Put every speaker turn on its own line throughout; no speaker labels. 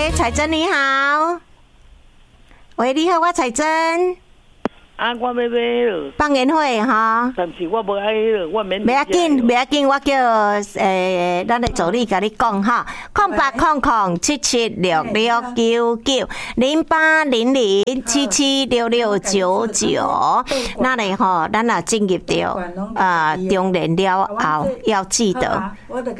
喂，彩珍你好。喂，你好，我彩珍。
啊，我要买了。
放烟火哈。
但是我无爱了，我免。
不要紧，不要紧，我叫咱的助理甲你讲哈，08007766990800776699。那里吼，咱若进入到中年了后，要记得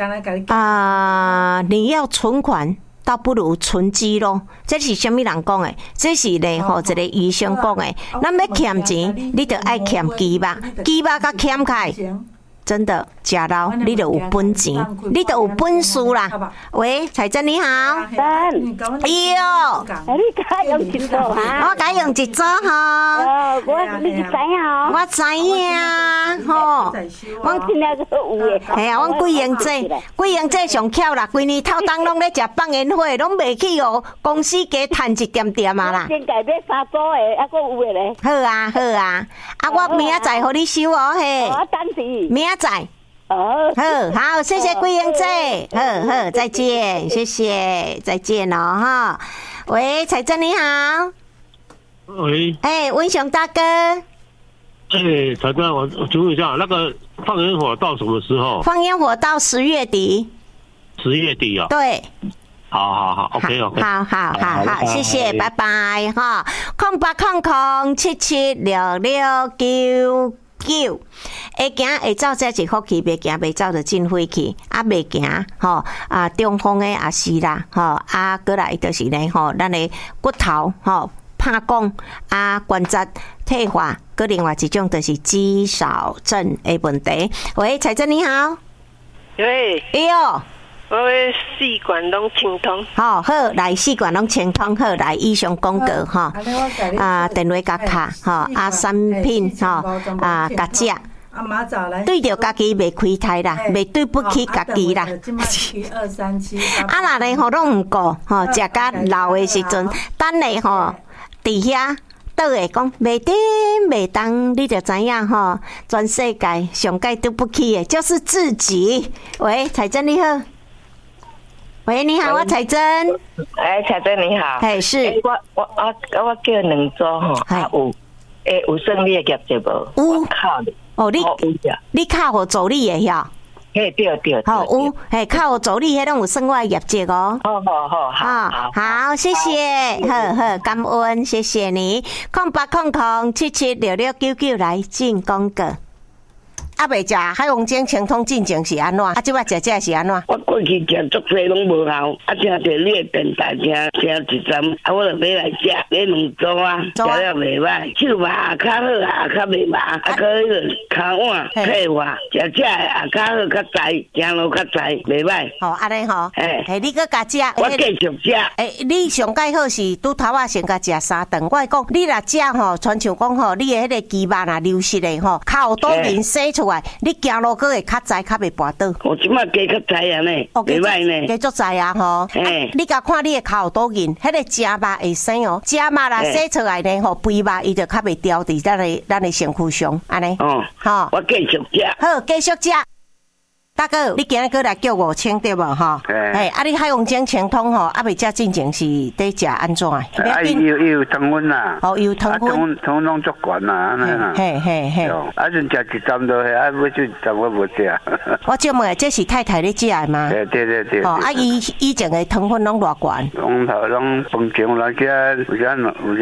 你要存款。倒不如存积咯，这是什么人讲的？这是咧吼一个医生讲的。咱要欠钱，你就爱欠鸡肉，鸡肉甲欠开。真的，假老你就有本钱，你就有本事啦。喂，彩珍你好。
哎呦，
你
甲用一组哈？
我甲用一组哈。
你知影哦？
我知影吼。
我今仔个有诶。
系啊，阮桂英姐上巧啦，规年透当拢咧食放烟火，拢袂去哦。公司加趁一点点啊啦。
先改买3组诶，还佫有诶咧。
好啊，好啊，我明仔载互你收哦嘿。
我等时。
明仔载。好，谢谢桂英姐，好，再见，谢谢，再见哦哈。喂，彩珍你好。
喂。
文雄大哥。
彩珍，我请问一下，那个放烟火到什么时候？
放烟火到10月底。
10月底啊？
对。
好 ，OK，
好，谢谢，拜拜哈。0800776699。会行会走，这是福气；袂行袂走，就真晦气。袂行吼中风的也是啦吼过来就是咧吼，咱的骨头吼拍光关节退化，搁另外一种就是肌少症的问题。喂，彩珍你好。
喂。
哎呦。
我四管拢清通。
好，来四管拢清通，好来以上广告哈。电话甲卡产品甲食。对着家己袂开台啦，袂对不起家己啦。若咧吼拢毋顾食甲老的时阵，等咧吼伫遐倒会讲袂得袂当，你就知影吼，全世界上界对不起的就是自己。喂，彩珍你好。喂，你好，我彩珍。
彩珍你好。
是。
我叫2组吼，有算你的业绩无？
有。
靠你。
你靠互助理的遐？
对。
好有，靠互助理迄拢有算我的业绩哦。好，谢谢，好，感恩，谢谢你。0800776699来进广告。未食海王精清通进前是安怎？即摆食是安怎？
我过去食足济拢无效，听着你的电台，听一站，我就买来食，买2组食了袂歹，手麻也较好，也较袂麻，可迄个骹腕退化，食也较好，较知，行路较知，袂歹。
安尼吼，你搁加食，
我继续食。
你上介好是拄头仔先甲食3顿，我讲你若食吼，亲像讲吼，你的迄个肌肉若流失的吼，靠多面洗出。你行路搁会较知，较袂跋倒。
我即摆加较知啊呢，袂歹呢。
加足知啊吼！你甲看你的骹有多硬，迄个食肉会生哦，食肉啦洗出来呢吼，肥肉伊就较袂掉伫咱的身躯上，安尼。
我继续食。
好，继续食。大哥，你今日过来叫5000对无吼？你海王精清通吼，未食进前是伫食安怎？
有糖分啦。
有糖分。
糖分拢足悬啦，安尼啦。
嘿。
阵食1站就系，要就1站我无食。
我就问，这是太太咧食的吗？
对。
以前的糖分拢偌悬？
拢饭前来只，有些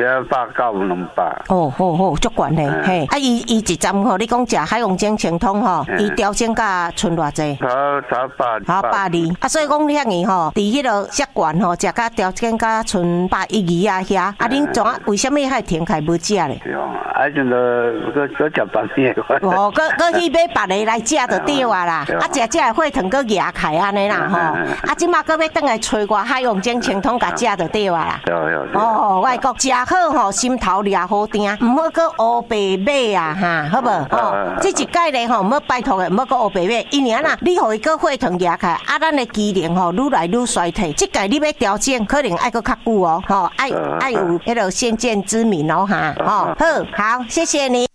190、200。
好，足悬嘞。伊1站吼，你讲食海王精清通吼，伊调整甲剩偌济？120。所以讲遐尼吼，伫迄落舌悬吼，食甲条件甲剩112啊遐。恁怎为什么还停开无食咧？
阵就搁食别的。
搁去买别个来食就对啊啦。食的血糖搁压开安尼啦吼。即马搁要转来找我海王精清通甲食就对啊啦。我讲食好吼，心头掠好定，毋好搁乌白买啊哈，好无？这一届咧吼，毋好拜托的，毋好搁乌白买，因为啊你互伊个血糖压开，咱的机能吼愈来愈衰退。即届你要调整，可能爱搁较久哦，爱有迄个先见之明哦哈，好，谢谢你。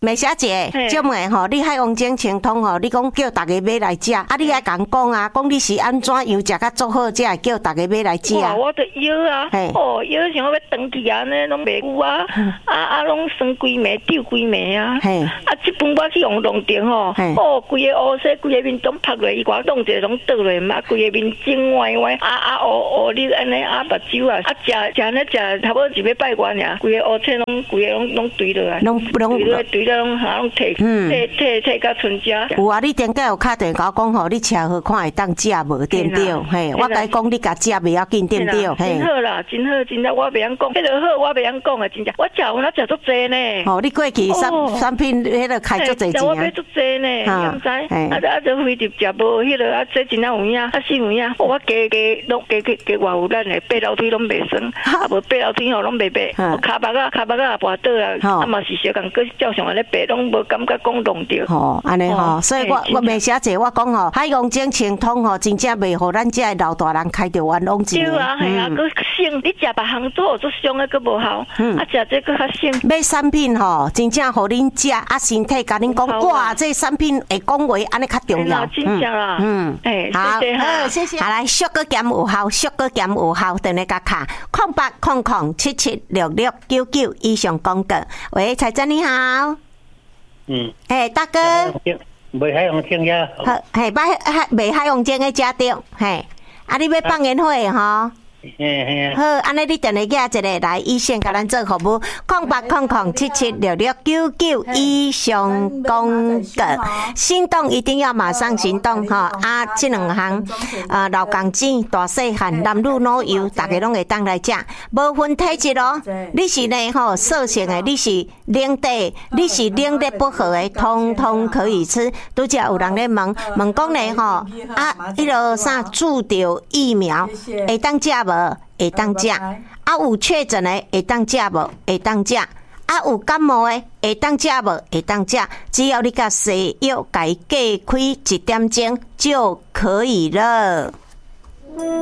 梅小姐，这么吼，你海王精清通吼，你讲叫大家买来食，啊，你爱讲讲啊，讲你是安怎样食较足好，才会叫大家买来食。
哇，我都摇啊，摇想要长去啊，呢拢袂有啊，拢生规暝丢规暝啊，这本我去用弄电吼，规个乌色，规个面拢拍落，伊我弄者拢倒落嘛，规个面肿歪歪，乌你安尼目睭啊，食呢食差不多是要拜关尔，规个乌青拢规个拢堆落来，拢堆了拢摕到春食。
有啊，你顶下有敲电话讲吼，你吃好看会当食无对不对？嘿，我甲讲你甲食袂要紧对不对？
真好啦，真好，我袂晓讲，迄个好我袂晓讲啊，真正我食我食足济呢。
哦，你过去产品迄个开足济钱啊？
我买足济呢，你毋知？这飞碟食无迄个这真正有影，是有影。我加拢加偌有咱的八楼梯拢袂酸，无八楼梯吼拢袂白，骹目啊跋倒啊，嘛是小共个照常安尼白，拢无感觉讲弄着。
吼，安尼吼，所以我梅小姐我讲吼，海王精清通吼，真正袂互咱这的老大人开着冤枉钱。
对啊，系啊，佮省，你食别项做做伤的佮无效，食这佮较省。
买产品吼，真正互恁食，身体甲恁讲，哇，这产品会讲话，安尼较重要。
真正啦，
好，谢谢。好来，小个减有效，小个减有效，等你甲卡0800776699以上广告。喂，彩珍你好。大哥。
卖海王精呀。
好，卖海王精的食着，你要放烟火吼？好，安尼你电话寄一个来，以线甲咱做服务，0800776699以上广告。行动一定要马上行动哈！这两项老公子、大细汉、男女老幼，大家拢会当来食，无分体质哦。你是呢吼色性的，你是冷地，你是冷热不合的，通通可以吃。拄则有人咧问讲呢吼迄个啥注着疫苗会当食无？会当食，有确诊的会当食无？会当食，有感冒的会当食无？会当食，只要你甲西药甲伊隔开1点钟就可以了。